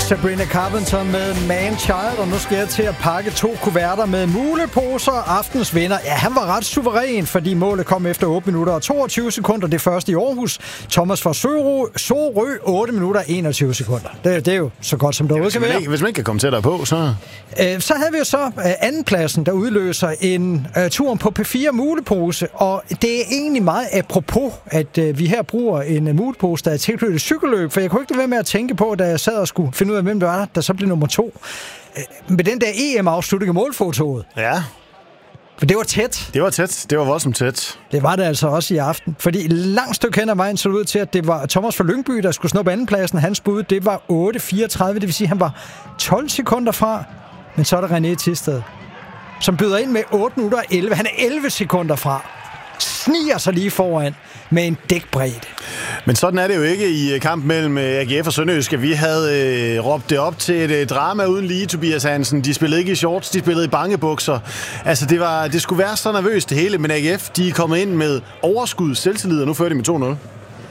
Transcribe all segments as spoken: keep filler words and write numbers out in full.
Sabrina Carpenter med Man Child, og nu skal jeg til at pakke to kuverter med muleposer. Aftens vinder, ja, han var ret suveræn, fordi målet kom efter otte minutter og toogtyve sekunder. Det første i Aarhus. Thomas fra Sorø, Sorø otte minutter og enogtyve sekunder. Det, det er jo så godt, som det overhovedet kan være. Hvis man ikke kan komme tættere på, så... Øh, så havde vi jo så øh, andenpladsen, der udløser en øh, tur på P fire mulepose, og det er egentlig meget apropos, at øh, vi her bruger en øh, mulepose, der er tilknyttet cykelløb, for jeg kunne ikke lade være med at tænke på, da jeg sad og skulle finde ud af, hvem det var, der så blev nummer to. Øh, med den der E M-afslutning af målfotoet. Ja. For det var tæt. Det var tæt. Det var voldsomt tæt. Det var det altså også i aften. Fordi langt stykke hen ad vejen så det ud til, at det var Thomas fra Lyngby, der skulle snuppe andenpladsen. Hans bud, det var otte fireogtredive. Det vil sige, at han var tolv sekunder fra. Men så er der René Thisted, som byder ind med otte minutter og elleve. Han er elleve sekunder fra. Sniger sig lige foran med en dækbredde. Men sådan er det jo ikke i kampen mellem A G F og Sønderjyske. Vi havde øh, råbt det op til et øh, drama uden lige, Tobias Hansen. De spillede ikke i shorts, de spillede i bangebukser. Altså, det, var, det skulle være så nervøst det hele, men A G F, de er kommet ind med overskud, selvtillid, og nu fører de med to nul.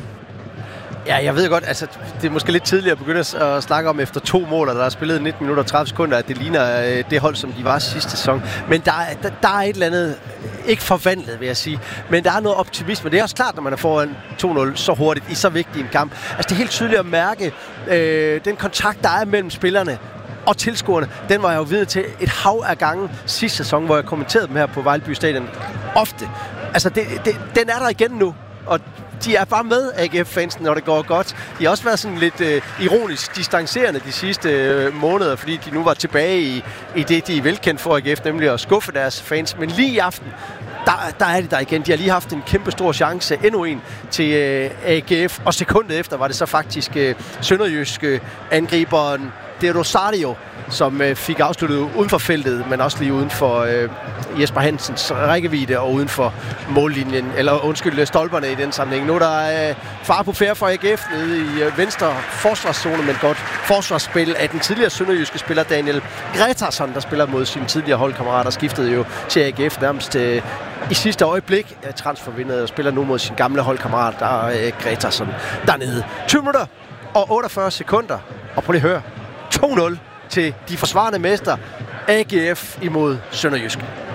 Ja, jeg ved godt, altså det er måske lidt tidligere at begynde at snakke om efter to mål, og der er spillet nitten minutter og tredive sekunder, at det ligner øh, det hold, som de var sidste sæson. Men der, der, der er et eller andet, ikke forvandlet, vil jeg sige, men der er noget optimisme. Det er også klart, når man er foran to nul så hurtigt i så vigtig en kamp. Altså det er helt tydeligt at mærke øh, den kontakt, der er mellem spillerne og tilskuerne. Den var jeg jo vidne til et hav af gange sidste sæson, hvor jeg kommenterede dem her på Vejlby Stadion. Ofte. Altså det, det, den er der igen nu, og de er bare med, A G F-fansen, når det går godt. De har også været sådan lidt øh, ironisk distancerende de sidste øh, måneder, fordi de nu var tilbage i, i det, de er velkendt for A G F, nemlig at skuffe deres fans. Men lige i aften, der, der er det der igen. De har lige haft en kæmpe stor chance, endnu en, til øh, A G F. Og sekundet efter var det så faktisk øh, sønderjyske angriberen Det er Rosario, som øh, fik afsluttet uden for feltet, men også lige uden for øh, Jesper Hansens rækkevidde og uden for mållinjen, eller undskyld, stolperne i den sammenhæng. Nu er der øh, far på færre for A G F nede i øh, venstre forsvarszone, men godt forsvarsspil af den tidligere sønderjyske spiller Daniel Gretarsson, der spiller mod sine tidligere holdkammerater, skiftede jo til A G F nærmest øh, i sidste øjeblik. Øh, transfervindet og spiller nu mod sin gamle holdkammerat, der er øh, Gretarsson dernede. tyve minutter og otteogfyrre sekunder, og prøv lige at høre. to nul til de forsvarende mester A G F imod Sønderjyske.